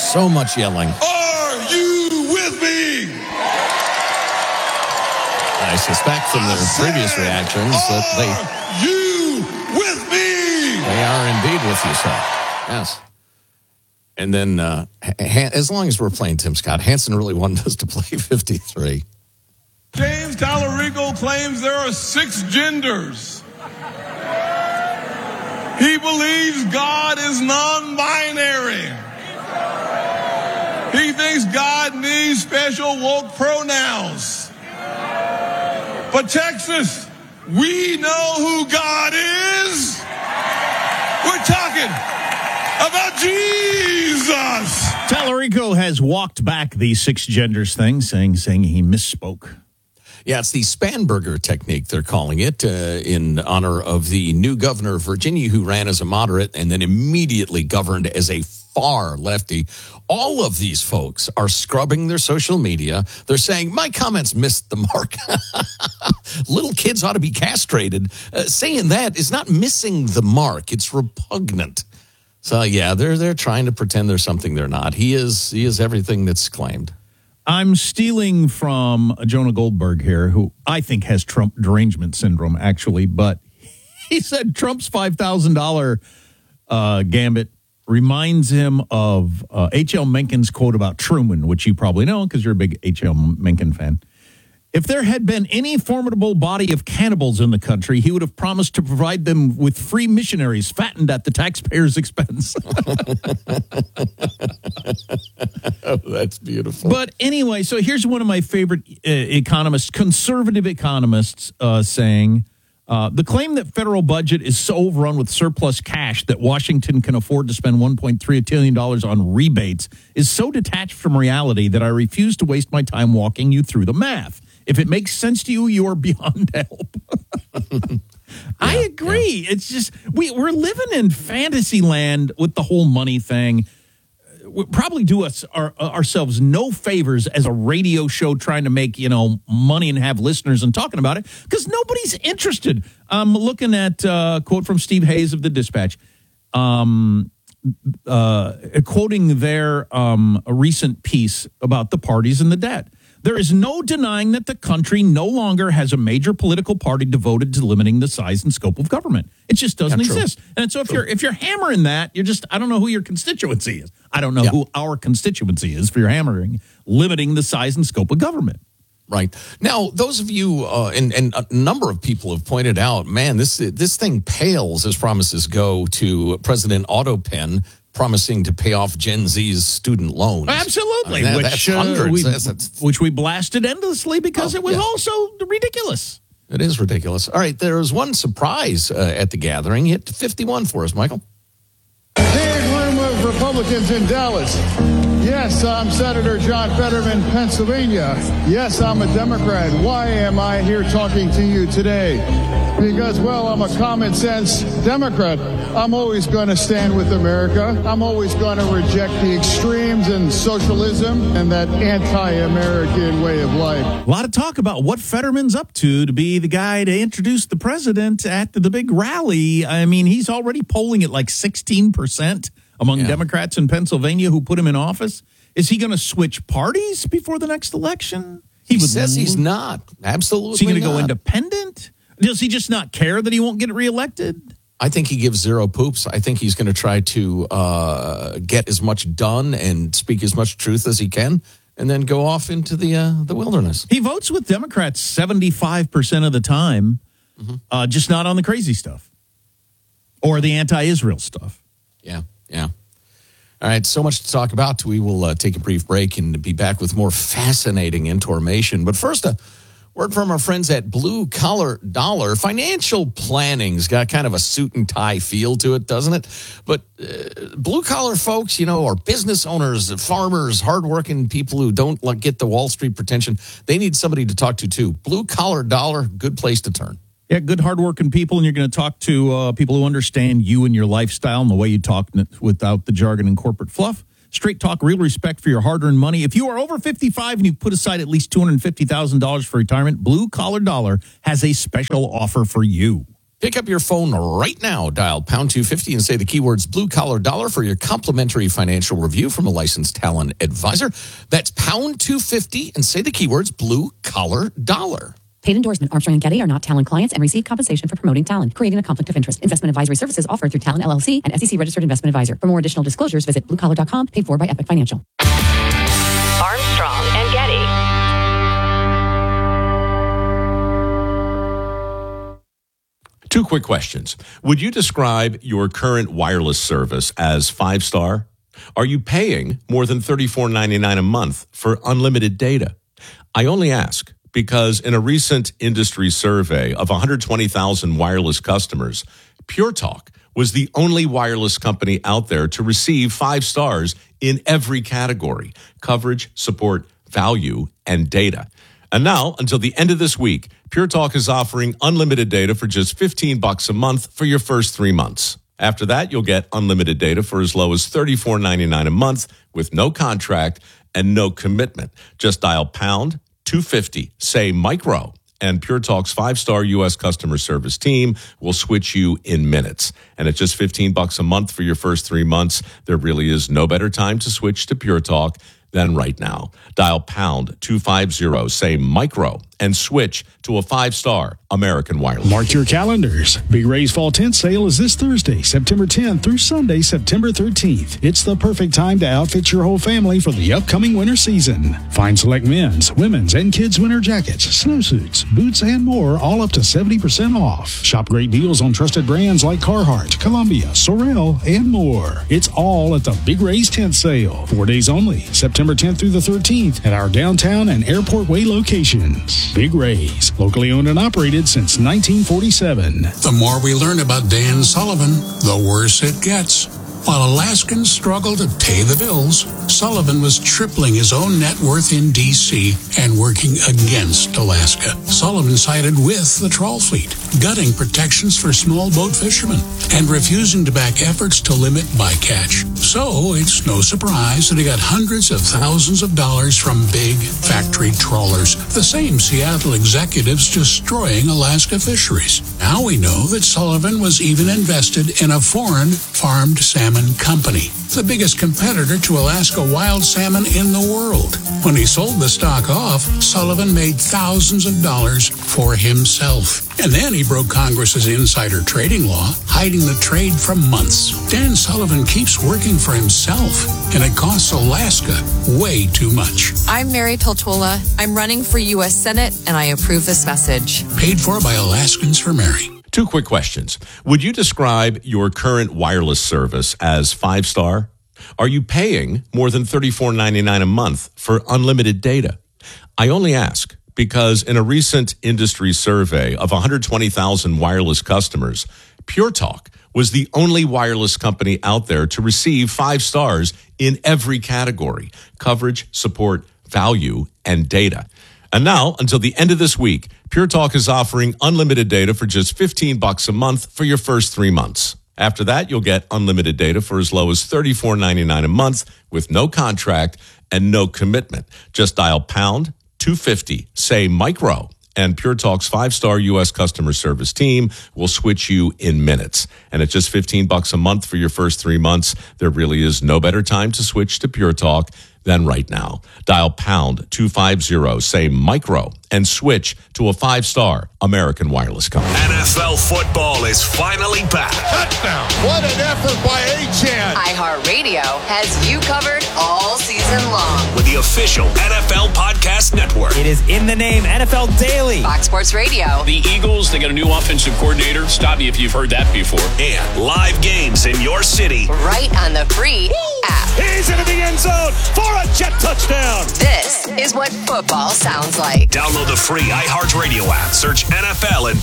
So much yelling. Are you with me? I suspect from their previous reactions that you with me? they are indeed with you, sir. Yes. And then, as long as we're playing Tim Scott, Hanson really wanted us to play 53. James Talarico claims there are 6 genders. He believes God is non-binary. He thinks God needs special woke pronouns. But Texas, we know who God is. We're talking about Jesus. Talarico has walked back the 6 genders thing, saying he misspoke. Yeah, it's the Spanberger technique, they're calling it, in honor of the new governor of Virginia who ran as a moderate and then immediately governed as a far lefty. All of these folks are scrubbing their social media. They're saying, my comments missed the mark. Little kids ought to be castrated. Saying that is not missing the mark. It's repugnant. So, yeah, they're trying to pretend there's something they're not. He is everything that's claimed. I'm stealing from Jonah Goldberg here, who I think has Trump derangement syndrome, actually. But he said Trump's $5,000 gambit reminds him of H.L. Mencken's quote about Truman, which you probably know because you're a big H.L. Mencken fan. If there had been any formidable body of cannibals in the country, he would have promised to provide them with free missionaries fattened at the taxpayer's expense. Oh, that's beautiful. But anyway, so here's one of my favorite economists, conservative economists, saying, the claim that federal budget is so overrun with surplus cash that Washington can afford to spend $1.3 trillion on rebates is so detached from reality that I refuse to waste my time walking you through the math. If it makes sense to you, you are beyond help. I agree. Yeah. It's just, we're living in fantasy land with the whole money thing. We probably do ourselves no favors as a radio show trying to make, money and have listeners and talking about it because nobody's interested. I'm looking at a quote from Steve Hayes of the Dispatch, quoting their a recent piece about the parties and the debt. There is no denying that the country no longer has a major political party devoted to limiting the size and scope of government. It just doesn't exist. And so if you're hammering that, I don't know who your constituency is. I don't know who our constituency is for your hammering, limiting the size and scope of government. Right. Now, those of you, and a number of people have pointed out, man, this thing pales as promises go to President Autopen promising to pay off Gen Z's student loans. Absolutely. That's hundreds. Which we blasted endlessly because it was also ridiculous. It is ridiculous. All right, there was one surprise at the gathering. Hit 51 for us, Michael. Big room of Republicans in Dallas. Yes, I'm Senator John Fetterman, Pennsylvania. Yes, I'm a Democrat. Why am I here talking to you today? Because, well, I'm a common sense Democrat. I'm always going to stand with America. I'm always going to reject the extremes and socialism and that anti-American way of life. A lot of talk about what Fetterman's up to be the guy to introduce the president at the big rally. I mean, he's already polling at like 16% among Democrats in Pennsylvania who put him in office. Is he going to switch parties before the next election? He says he's not. Absolutely. Is he going to go independent? Does he just not care that he won't get reelected? I think he gives zero poops. I think he's going to try to get as much done and speak as much truth as he can and then go off into the wilderness. He votes with Democrats 75% of the time, just not on the crazy stuff or the anti-Israel stuff. Yeah. All right, so much to talk about. We will take a brief break and be back with more fascinating information. But first, a word from our friends at Blue Collar Dollar. Financial planning's got kind of a suit and tie feel to it, doesn't it? But blue collar folks, are business owners, farmers, hardworking people who don't get the Wall Street pretension. They need somebody to talk to, too. Blue Collar Dollar, good place to turn. Yeah, good, hardworking people, and you're going to talk to people who understand you and your lifestyle and the way you talk without the jargon and corporate fluff. Straight talk, real respect for your hard-earned money. If you are over 55 and you put aside at least $250,000 for retirement, Blue Collar Dollar has a special offer for you. Pick up your phone right now, dial pound 250 and say the keywords blue collar dollar for your complimentary financial review from a licensed talent advisor. That's pound 250 and say the keywords blue collar dollar. Paid endorsement. Armstrong and Getty are not Talon clients and receive compensation for promoting Talon, creating a conflict of interest. Investment advisory services offered through Talon LLC and SEC registered investment advisor. For more additional disclosures, visit bluecollar.com, paid for by Epic Financial. Armstrong and Getty. Two quick questions. Would you describe your current wireless service as 5-star? Are you paying more than $34.99 a month for unlimited data? I only ask because in a recent industry survey of 120,000 wireless customers, Pure Talk was the only wireless company out there to receive 5 stars in every category: coverage, support, value, and data. And now, until the end of this week, Pure Talk is offering unlimited data for just $15 a month for your first 3 months. After that, you'll get unlimited data for as low as $34.99 a month with no contract and no commitment. Just dial pound 250, say micro, and Pure Talk's 5-star U.S. customer service team will switch you in minutes. And at just $15 a month for your first 3 months, there really is no better time to switch to Pure Talk than right now. Dial pound 250, say micro, and switch to a 5-star American Wireless. Mark your calendars. Big Ray's Fall Tent Sale is this Thursday, September 10th through Sunday, September 13th. It's the perfect time to outfit your whole family for the upcoming winter season. Find select men's, women's, and kids' winter jackets, snowsuits, boots, and more, all up to 70% off. Shop great deals on trusted brands like Carhartt, Columbia, Sorel, and more. It's all at the Big Ray's Tent Sale. 4 days only, September 10th through the 13th at our downtown and Airport Way locations. Big Ray's, locally owned and operated since 1947. The more we learn about Dan Sullivan, the worse it gets. While Alaskans struggle to pay the bills, Sullivan was tripling his own net worth in D.C. and working against Alaska. Sullivan sided with the trawl fleet, gutting protections for small boat fishermen and refusing to back efforts to limit bycatch. So it's no surprise that he got hundreds of thousands of dollars from big factory trawlers, the same Seattle executives destroying Alaska fisheries. Now we know that Sullivan was even invested in a foreign farmed salmon company, the biggest competitor to Alaska wild salmon in the world. When he sold the stock off, Sullivan made thousands of dollars for himself. And then he broke Congress's insider trading law, hiding the trade for months. Dan Sullivan keeps working for himself, and it costs Alaska way too much. I'm Mary Peltola. I'm running for U.S. Senate, and I approve this message. Paid for by Alaskans for Mary. Two quick questions. Would you describe your current wireless service as 5-star? Are you paying more than $34.99 a month for unlimited data? I only ask because in a recent industry survey of 120,000 wireless customers, Pure Talk was the only wireless company out there to receive 5 stars in every category: coverage, support, value, and data. And now, until the end of this week, Pure Talk is offering unlimited data for just $15 a month for your first 3 months. After that, you'll get unlimited data for as low as $34.99 a month with no contract and no commitment. Just dial pound 250, say micro, and Pure Talk's 5-star U.S. customer service team will switch you in minutes. And at just $15 a month for your first 3 months, there really is no better time to switch to Pure Talk than right now. Dial pound 250, say micro, and switch to a 5-star American Wireless company. NFL football is finally back. Touchdown. What an effort by Achane. iHeartRadio has you covered all season long. With the official NFL Podcast Network. It is in the name, NFL Daily. Fox Sports Radio. The Eagles, they got a new offensive coordinator. Stop me if you've heard that before. And live games in your city. Right on the free app. He's into the end zone for a jet touchdown. This is what football sounds like. Download the free iHeartRadio app. Search NFL and